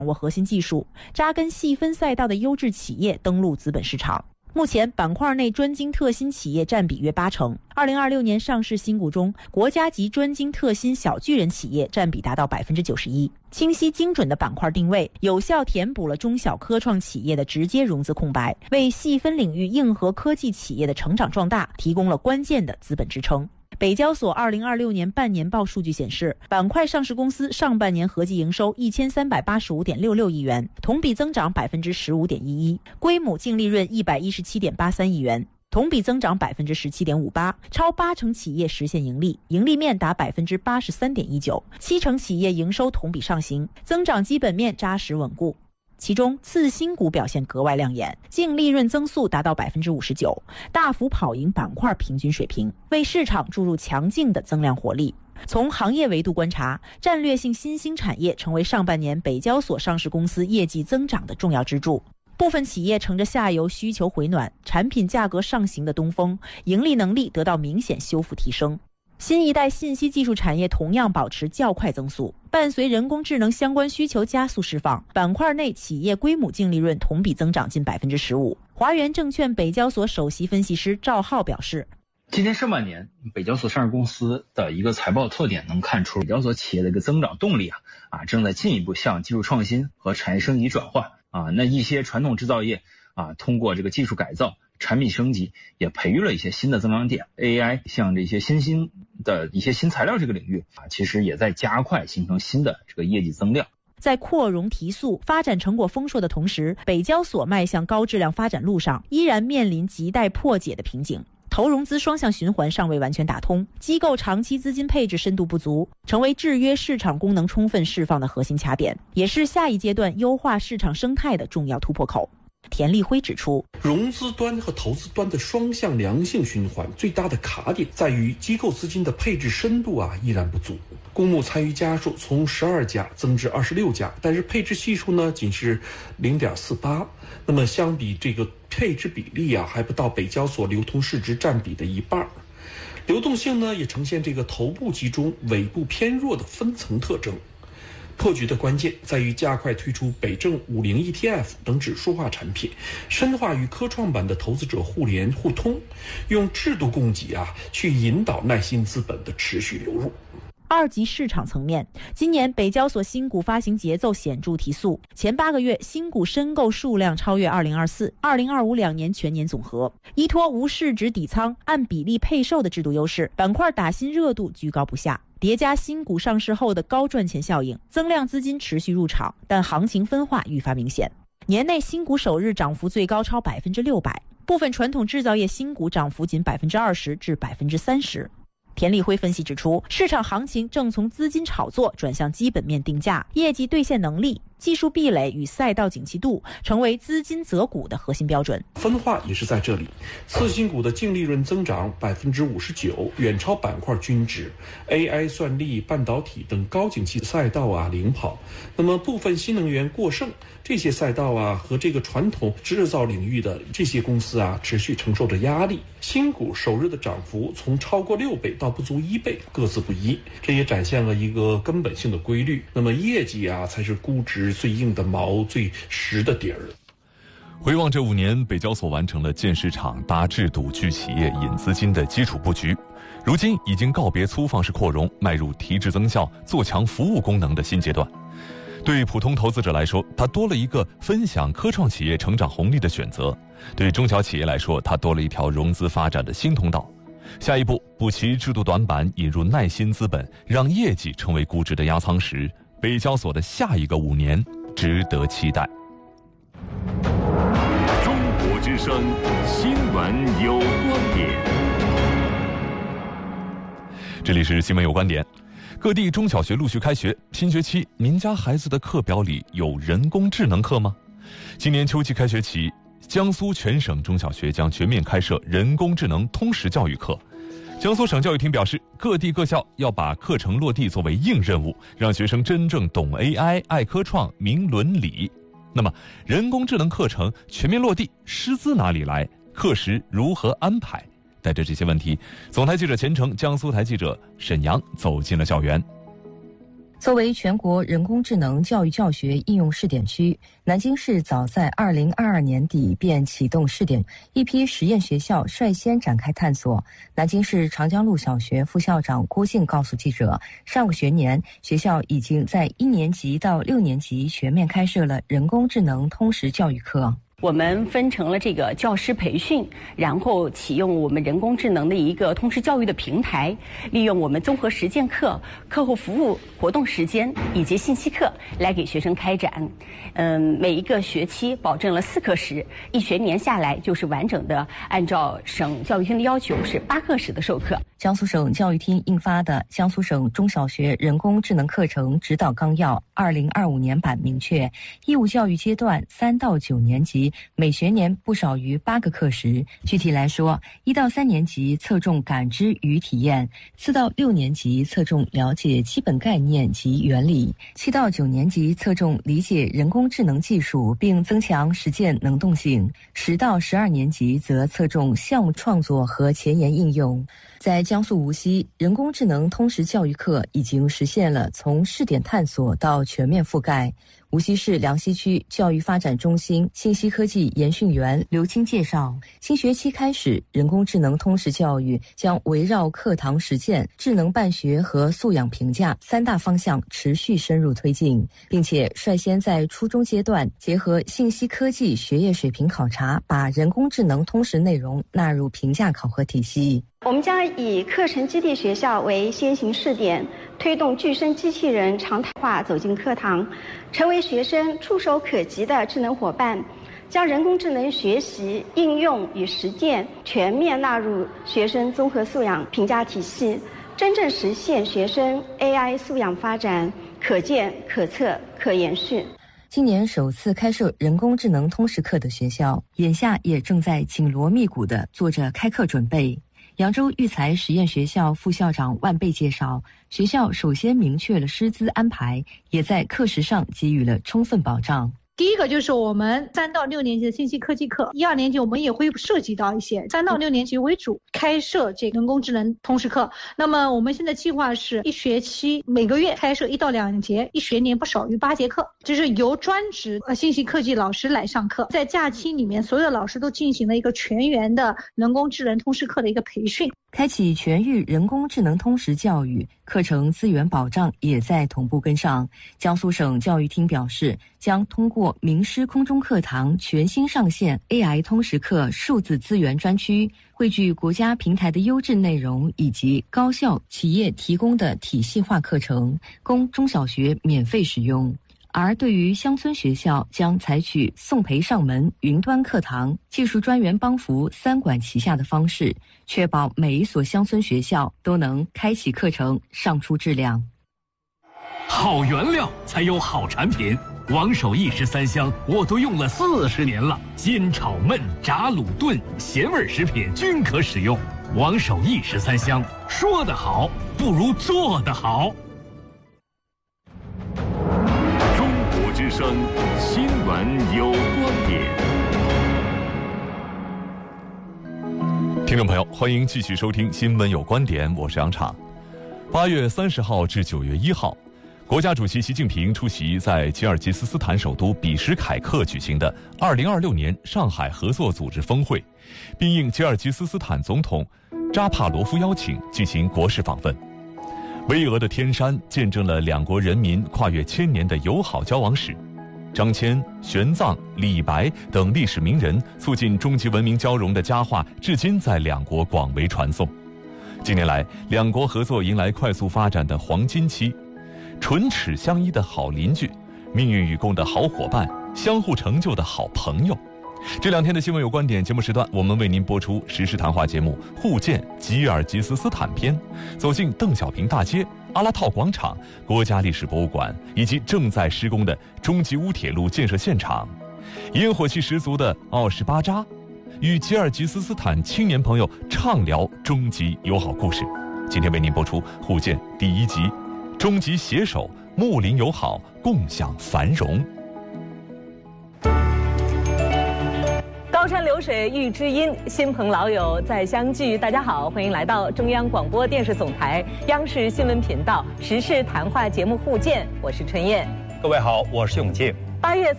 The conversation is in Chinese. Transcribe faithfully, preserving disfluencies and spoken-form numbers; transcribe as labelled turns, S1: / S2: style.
S1: 握核心技术，扎根细分赛道的优质企业登陆资本市场。目前板块内专精特新企业占比约八成。二零二六年上市新股中，国家级专精特新小巨人企业占比达到百分之九十一。清晰精准的板块定位，有效填补了中小科创企业的直接融资空白，为细分领域硬核科技企业的成长壮大提供了关键的资本支撑。北交所二零二六年半年报数据显示，板块上市公司上半年合计营收一千三百八十五点六六亿元，同比增长百分之十五点一一，规模净利润一百一十七点八三亿元，同比增长百分之十七点五八，超八成企业实现盈利，盈利面达百分之八十三点一九，七成企业营收同比上行，增长基本面扎实稳固。其中次新股表现格外亮眼，净利润增速达到百分之五十九，大幅跑赢板块平均水平，为市场注入强劲的增量活力。从行业维度观察，战略性新兴产业成为上半年北交所上市公司业绩增长的重要支柱。部分企业乘着下游需求回暖、产品价格上行的东风，盈利能力得到明显修复提升。新一代信息技术产业同样保持较快增速，伴随人工智能相关需求加速释放，板块内企业规模净利润同比增长近百分之十五。华源证券北交所首席分析师赵浩表示，
S2: 今年上半年北交所上市公司的一个财报特点能看出北交所企业的一个增长动力啊啊正在进一步向技术创新和产业升级转换啊。那一些传统制造业啊通过这个技术改造、产品升级，也培育了一些新的增长点。A I 像这些新兴的一些新材料这个领域啊，其实也在加快形成新的这个业绩增量。
S1: 在扩容提速、发展成果丰硕的同时，北交所迈向高质量发展路上依然面临亟待破解的瓶颈。投融资双向循环尚未完全打通，机构长期资金配置深度不足，成为制约市场功能充分释放的核心卡点，也是下一阶段优化市场生态的重要突破口。田立辉指出，
S3: 融资端和投资端的双向良性循环最大的卡点在于机构资金的配置深度啊依然不足。公募参与家数从十二家增至二十六家，但是配置系数呢仅是 零点四八， 那么相比这个配置比例啊还不到北交所流通市值占比的一半。流动性呢也呈现这个头部集中、尾部偏弱的分层特征。破局的关键在于加快推出北证五零 E T F 等指数化产品，深化与科创板的投资者互联互通，用制度供给啊去引导耐心资本的持续流入。
S1: 二级市场层面，今年北交所新股发行节奏显著提速，前八个月新股申购数量超越二零二四、二零二五两年全年总和。依托无市值底仓、按比例配售的制度优势，板块打新热度居高不下。叠加新股上市后的高赚钱效应，增量资金持续入场，但行情分化愈发明显。年内新股首日涨幅最高超百分之六百，部分传统制造业新股涨幅仅百分之二十至百分之三十。田立辉分析指出，市场行情正从资金炒作转向基本面定价、业绩兑现能力、技术壁垒与赛道景气度，成为资金择股的核心标准。
S3: 分化也是在这里，次新股的净利润增长百分之五十九，远超板块均值。A I、算力、半导体等高景气赛道啊领跑，那么部分新能源过剩，这些赛道啊和这个传统制造领域的这些公司啊持续承受着压力。新股首日的涨幅从超过六倍到不足一倍，各自不一，这也展现了一个根本性的规律。那么业绩啊才是估值最硬的毛、最实的底儿。
S4: 回望这五年，北交所完成了建市场、搭制度、聚企业、引资金的基础布局，如今已经告别粗放式扩容，迈入提质增效、做强服务功能的新阶段。对普通投资者来说，它多了一个分享科创企业成长红利的选择；对中小企业来说，它多了一条融资发展的新通道。下一步，补齐制度短板，引入耐心资本，让业绩成为估值的压舱石。北交所的下一个五年值得期待。
S5: 中国之声新闻有观点，
S4: 这里是新闻有观点。各地中小学陆续开学，新学期您家孩子的课表里有人工智能课吗？今年秋季开学起，江苏全省中小学将全面开设人工智能通识教育课。江苏省教育厅表示，各地各校要把课程落地作为硬任务，让学生真正懂 A I、爱科创、明伦理。那么，人工智能课程全面落地，师资哪里来？课时如何安排？带着这些问题，总台记者钱程、江苏台记者沈阳走进了校园。
S6: 作为全国人工智能教育教学应用试点区，南京市早在二零二二年底便启动试点，一批实验学校率先展开探索。南京市长江路小学副校长郭静告诉记者，上个学年学校已经在一年级到六年级全面开设了人工智能通识教育课。
S7: 我们分成了这个教师培训，然后启用我们人工智能的一个通识教育的平台，利用我们综合实践课、课后服务活动时间以及信息课来给学生开展。嗯，每一个学期保证了四课时，一学年下来就是完整的按照省教育厅的要求是八课时的授课。
S6: 江苏省教育厅印发的《江苏省中小学人工智能课程指导纲要》二零二五年版明确，义务教育阶段三到九年级每学年不少于八个课时。具体来说，一到三年级侧重感知与体验，四到六年级侧重了解基本概念及原理，七到九年级侧重理解人工智能技术并增强实践能动性，十到十二年级则侧重项目创作和前沿应用。在江苏无锡，人工智能通识教育课已经实现了从试点探索到全面覆盖。无锡市梁溪区教育发展中心信息科技研训员刘青介绍，新学期开始，人工智能通识教育将围绕课堂实践、智能办学和素养评价三大方向持续深入推进，并且率先在初中阶段结合信息科技学业水平考察，把人工智能通识内容纳入评价考核体系。
S8: 我们将以课程基地学校为先行试点，推动具身机器人常态化走进课堂，成为学生触手可及的智能伙伴，将人工智能学习、应用与实践全面纳入学生综合素养评价体系，真正实现学生 A I 素养发展可见、可测、可延续。
S6: 今年首次开设人工智能通识课的学校，眼下也正在紧锣密鼓地做着开课准备。扬州育才实验学校副校长万贝介绍，学校首先明确了师资安排，也在课时上给予了充分保障。
S9: 第一个就是我们三到六年级的信息科技课，一二年级我们也会涉及到一些，三到六年级为主开设这个人工智能通识课。那么我们现在计划是一学期每个月开设一到两节，一学年不少于八节课，就是由专职呃信息科技老师来上课。在假期里面，所有的老师都进行了一个全员的人工智能通识课的一个培训。
S6: 开启全域人工智能通识教育，课程资源保障也在同步跟上。江苏省教育厅表示，将通过名师空中课堂全新上线 A I 通识课数字资源专区，汇聚国家平台的优质内容以及高校企业提供的体系化课程，供中小学免费使用。而对于乡村学校，将采取送培上门、云端课堂、技术专员帮扶三管齐下的方式，确保每一所乡村学校都能开启课程，上出质量。
S5: 好原料才有好产品，王守义十三香我都用了四十年了，煎炒焖炸卤炖咸味食品均可使用。王守义十三香，说得好不如做得好。之声新闻有观点，
S4: 听众朋友，欢迎继续收听新闻有观点，我是杨畅。八月三十号至九月一号，国家主席习近平出席在吉尔吉斯斯坦首都比什凯克举行的二零二六年上海合作组织峰会，并应吉尔吉斯斯坦总统扎帕罗夫邀请进行国事访问。巍峨的天山见证了两国人民跨越千年的友好交往史。张骞、玄奘、李白等历史名人促进中吉文明交融的佳话，至今在两国广为传颂。近年来，两国合作迎来快速发展的黄金期，唇齿相依的好邻居，命运与共的好伙伴，相互成就的好朋友。这两天的新闻有观点节目时段，我们为您播出时事谈话节目《互鉴吉尔吉斯斯坦篇》，走进邓小平大街、阿拉套广场、国家历史博物馆以及正在施工的中吉乌铁路建设现场，烟火气十足的奥什巴扎，与吉尔吉斯斯坦青年朋友畅聊中吉友好故事。今天为您播出《互鉴》第一集，中吉携手睦邻友好，共享繁荣。
S10: 高山流水遇知音，亲朋老友再相聚。大家好，欢迎来到中央广播电视总台央视新闻频道时事谈话节目互鉴，我是春燕。
S11: 各位好，我是永静。
S10: 八月